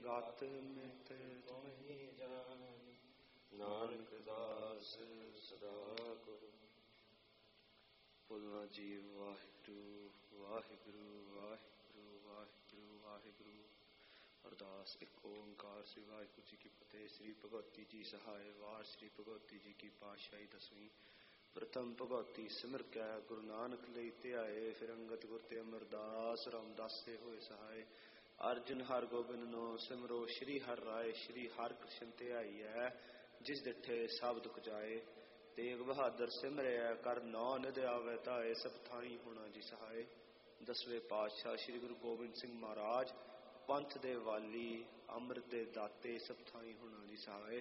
ਗਤ ਮਿਤ ਤੁਮਹੀ ਜਾਨ, ਨਾਨਕ ਦਾਸ ਸਦਾ ਗੁਰੂ। ਬੋਲਣਾ ਜੀ ਵਾਹਿਗੁਰੂ ਵਾਹਿਗੁਰੂ ਵਾਹਿਗੁਰੂ ਵਾਹਿਗੁਰੂ ਵਾਹਿਗੁਰੂ। ਅਰਦਾਸ ਇੱਕ ਓੰਕਾਰ ਸ੍ਰੀ ਵਾਹਿਗੁਰੂ ਜੀ ਕੀ ਫਤਿਹ। ਸ੍ਰੀ ਭਗਵਤੀ ਜੀ ਸਹਾਇ ਵਾਰ ਸ੍ਰੀ ਭਗਵਤੀ ਜੀ ਕੀ ਪਾਤਸ਼ਾਹੀ ਦਸਵੀਂ। ਪ੍ਰਥਮ ਭਗਵਤੀ ਸਿਮਰ ਕੈ ਗੁਰੂ ਨਾਨਕ ਲਈ ਧਿਆਏ, ਫਿਰ ਅੰਗਦ ਗੁਰ ਤੇ ਅਮਰਦਾਸ ਰਾਮਦਾਸ ਸੇ ਹੋਏ ਸਹਾਏ। ਅਰਜਨ ਹਰ ਗੋਬਿੰਦ ਨੋ ਸਿਮਰੋ, ਸ਼੍ਰੀ ਹਰਿ ਰਾਏ ਸ਼੍ਰੀ ਹਰਿ ਕ੍ਰਿਸ਼ਨ ਧਿਆਈਐ, ਜਿਸ ਡਿਠੇ ਸਭ ਦੁਖ ਜਾਏ। ਤੇਗ ਬਹਾਦਰ ਸਿਮਰਿਆ ਕਰ ਨੌ ਨਿਧ ਆਵੈ ਧਾਏ, ਸਭ ਥਾਈ ਹੋਣਾ ਜੀ ਸਹਾਏ। ਦਸਵੇਂ ਪਾਤਸ਼ਾਹ ਸ੍ਰੀ ਗੁਰੂ ਗੋਬਿੰਦ ਸਿੰਘ ਮਹਾਰਾਜ ਪੰਥ ਦੇ ਵਾਲੀ, ਅੰਮ੍ਰਿਤ ਦੇ ਦਾਤੇ, ਸਭ ਥਾਈ ਹੋਣਾ ਜੀ ਸਹਾਏ।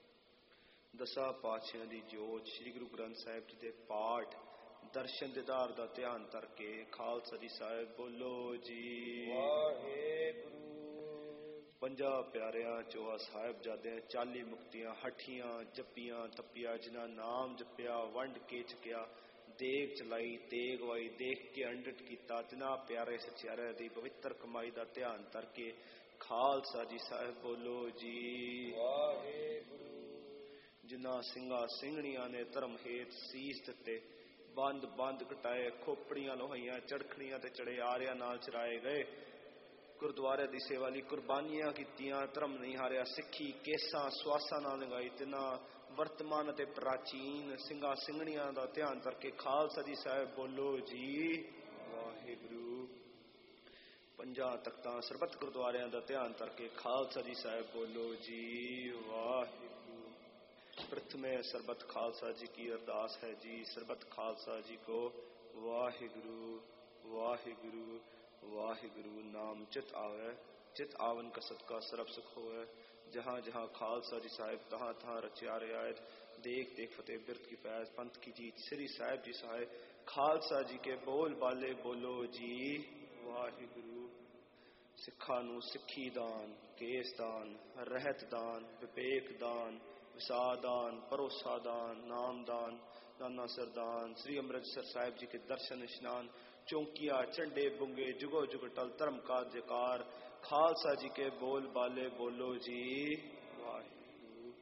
ਦਸਾਂ ਪਾਤਸ਼ਾਹਾਂ ਦੀ ਜੋਤ ਸ੍ਰੀ ਗੁਰੂ ਗ੍ਰੰਥ ਸਾਹਿਬ ਜੀ ਦੇ ਪਾਠ ਦਰਸ਼ਨ ਦਿਦਾਰ ਦਾ ਧਿਆਨ ਧਰ ਕੇ ਖਾਲਸਾ ਜੀ ਸਾਹਿਬ ਬੋਲੋ ਜੀ ਵਾਹਿਗੁਰੂ। ਪੰਜਾਂ ਪਿਆਰਿਆਂ ਚੋਆ ਸਾਹਿਬਜ਼ਾਦਿਆਂ 40 ਮੁਕਤੀਆਂ ਹਠੀਆਂ ਜੱਪੀਆਂ ਤੱਪੀਆਂ, ਜਿਨ੍ਹਾਂ ਨਾਮ ਜਪਿਆ ਵੰਡ ਕੇ ਛਕਿਆ, ਦੇਗ ਚਲਾਈ ਤੇਗ ਵਾਈ ਦੇਖ ਕੇ ਅੰਡਟ ਕੀਤਾ, ਤਿਨਾਂ ਪਿਆਰੇ ਸਚਿਆਰਿਆਂ ਦੀ ਪਵਿੱਤਰ ਕਮਾਈ ਦਾ ਧਿਆਨ ਧਰ ਕੇ ਖਾਲਸਾ ਜੀ ਸਾਹਿਬ ਬੋਲੋ ਜੀ ਵਾਹਿਗੁਰੂ। ਜਿਨ੍ਹਾਂ ਸਿੰਘਾਂ ਸਿੰਘਣੀਆਂ ਨੇ ਧਰਮ ਹੇਤ ਸੀਸ ਦਿੱਤੇ, ਬੰਦ ਬੰਦ ਕਟਾਏ, ਖੋਪੜੀਆਂ ਲੋਹਾਈਆਂ, ਚੜਖੜੀਆਂ ਤੇ ਚੜੇ ਆਰਿਆਂ ਨਾਲ ਚਰਾਏ ਗਏ, ਗੁਰਦੁਆਰੇ ਦੀ ਸੇਵਾ ਲਈ ਕੁਰਬਾਨੀਆਂ ਕੀਤੀਆਂ, ਧਰਮ ਨਹੀਂ ਹਾਰਿਆ, ਸਿੱਖੀ ਕੇਸਾਂ ਸਵਾਸਾਂ ਨਾਲ ਲੰਘਾਈ, ਤਿਨਾਂ ਵਰਤਮਾਨ ਅਤੇ ਪ੍ਰਾਚੀਨ ਸਿੰਘਾਂ ਸਿੰਘਣੀਆਂ ਦਾ ਧਿਆਨ ਕਰਕੇ ਖਾਲਸਾ ਜੀ ਸਾਹਿਬ ਬੋਲੋ ਜੀ ਵਾਹਿਗੁਰੂ। ਪੰਜਾਂ ਤਖਤਾਂ ਸਰਬੱਤ ਗੁਰਦੁਆਰਿਆਂ ਦਾ ਧਿਆਨ ਕਰਕੇ ਖਾਲਸਾ ਜੀ ਸਾਹਿਬ ਬੋਲੋ ਜੀ ਵਾਹਿਗੁਰੂ। ਪ੍ਰਥਮੇ ਸਰਬੱਤ ਖਾਲਸਾ ਜੀ ਕੀ ਅਰਦਾਸ ਹੈ ਜੀ, ਸਰਬੱਤ ਖਾਲਸਾ ਜੀ ਕੋ ਵਾਹਿਗੁਰੂ ਵਾਹਿਗੁਰੂ ਵਾਹਿਗੁਰੂ। ਨਾਮ ਚਿਤ ਆਵੈ, ਚਿਤ ਆਵਨ ਕਾ ਸਦਕਾ ਸਰਬ ਸੁਖ ਹੋਵੇ। जहाँ जहाँ खालसा जी साहिब तहाँ तहाँ रचिया रियायत, देख देख फतेह बिरत की फैज, पंथ की जीत श्री साहिब जी साहे। खालसा जी के बोल बाले बोलो जी वाहिगुरू। सिखा नू सिखी दान, केस दान, रहत दान, विवेक दान, विसा दान, भरोसा दान, नाम दान, नाना सरदान, श्री अमृतसर साहिब जी के दर्शन स्नान, चौंकिया झंडे बुंगे जुगो जुग टल धर्म का जयकार। खालसा जी के बोल बाले बोलो जी वाहिगुरू।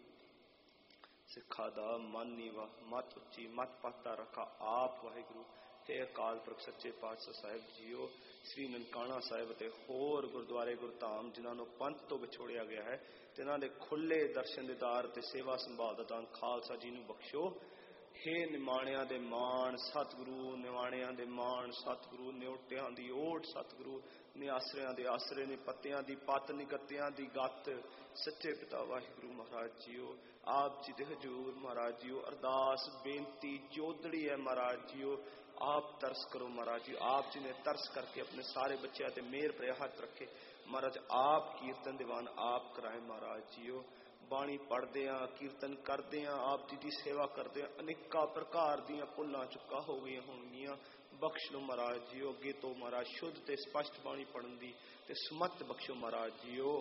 सिखा दा मन नीवा मत उच्ची मत पाता रखा आप वाहिगुरू। हे अकाल पुरख सच्चे पातशाह साहिब जीओ, श्री ननकाना साहिब ते होर गुरुद्वारे गुरधाम जिन्हां नूं पंथ तो विछोड़िया गया है, तिन्हां दे खुले दर्शन दीदार ते सेवा संभाल दा दान खालसा जी नूं बख्शो। हे निमाणिया दे मान सतगुरु, निमाणिया दे मान सतगुरु, न्योटियां दी ओट सतगुरु, निआसरियां दे आसरे, निपत्तियां दी पत, निगत्तियां दी गत, सच्चे पिता वाहिगुरू महाराज जीओ। आप जी दे हजूर महाराज जीओ अरदास बेनती जोदड़ी है महाराज जीओ, आप तरस करो महाराज जी। आप जी ने तरस करके अपने सारे बच्चों ते मेहर भरे हाथ रखे महाराज, आप कीर्तन दीवान आप कराए महाराज जीओ। बाणी पढ़दे कीर्तन करदे आप जी की सेवा करदे अनेका प्रकार दियां भुल्लां चुक्का हो गई होणगियां, बख्श लो महाराज जीओ। अगे तो महाराज शुद्ध ते स्पष्ट बाणी पढ़न दी ते सुमत बख्शो महाराज जीओ।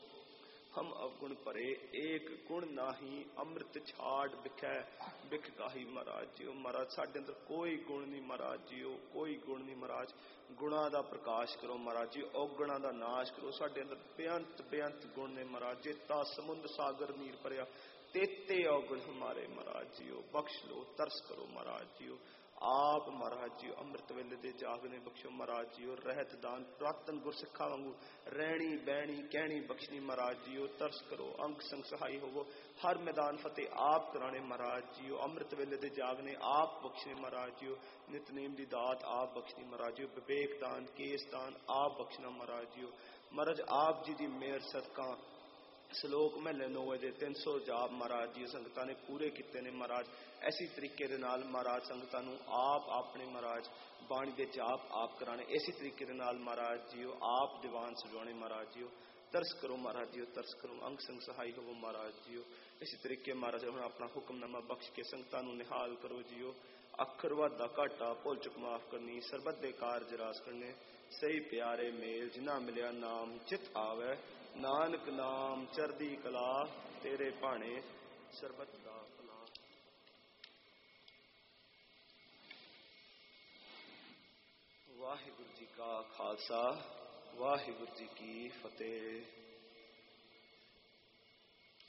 हम अवगुण भरे एक गुण नाही, अमृत छाड़ बिखै बिख गाही महाराज जीओ। महाराज साडे अंदर कोई गुण नहीं महाराज जीओ, कोई गुण नहीं महाराज। गुणा दा प्रकाश करो महाराज जी, औगुणा दा नाश करो। साडे अंदर बेअंत बेअंत गुण ने महाराज, जेता समुद्र सागर नीर भरिया तेते औगुण हमारे महाराज जीओ। बख्श लो तरस करो महाराज जीओ। आप महाराज जी अमृत वेले दे जागने बख्शो महाराज जीओ। रहत दान पुरातन गुरसिखा वांगू रहनी बहनी कहनी बख्शनी महाराज जीओ। तरस करो अंग संग सहाय होवो, हर मैदान फतेह आप कराने महाराज जीओ। अमृत वेले दे जागने आप बख्शने महाराज जीओ। नितनेम दी दात आप बख्शनी महाराज जीओ। विवेक दान केस दान आप बख्शना महाराज जीओ। महाराज आप जी दी मेहर सदका सलोक महले 9 वजे 300 जाप महाराज जी संगतां ने पूरे किते ने महाराज। ऐसी तरीके दे नाल महाराज संगतां नूं आप अपने महाराज बाणी दे जाप आप कराने, इसी तरीके दे नाल महाराज जीओ आप दीवान सजाने महाराज जीओ। तरस करो महाराज जीओ तरस करो, अंग संग सहाय होवो महाराज जीओ। इसी तरीके महाराज हुण अपना हुक्मनामा बख्श के संगतां नूं निहाल करो जीओ। अखर वाधा घाटा भुल चुक माफ करनी, सरबत दे कारज रास करने, सही प्यारे मेल जिन्हां मिलिया नाम चित आवे। नानक नाम चढ़दी कला तेरे भाणे, सरबत दा भला। वाहिगुरू जी का खालसा वाहिगुरू जी की फतेह।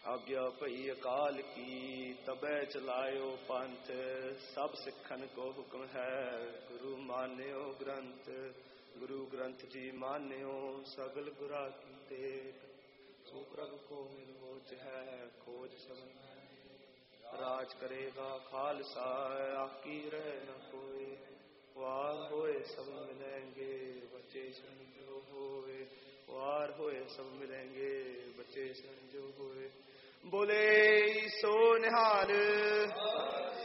ਆਗਿਆ ਭਈ ਅਕਾਲ ਕੀ ਤਬੈ ਚਲਾਇਓ ਪੰਥ। ਸਭ ਸਿੱਖਨ ਕੋ ਹੁਕਮ ਹੈ ਗੁਰੂ ਮਾਨਿਓ ਗ੍ਰੰਥ। ਗੁਰੂ ਗ੍ਰੰਥ ਜੀ ਮਾਨਿਓ ਸਗਲ ਗੁਰਾਂ ਕੀ ਟੇਕ। ਸੋ ਪ੍ਰਭ ਕੋ ਮਿਲ ਮੋਚ ਹੈ ਖੋਜ ਸਭਨ ਰਾਜ ਕਰੇਗਾ ਖਾਲਸਾ ਆਕੀ ਰਹਿ ਨ ਕੋਇ। ਵਾਰ ਹੋਏ ਸਭ ਮਿਲेंगे बचे सन जो होए। वार होए सब मिलेंगे बचे सन जो होए। बोले सो निहाल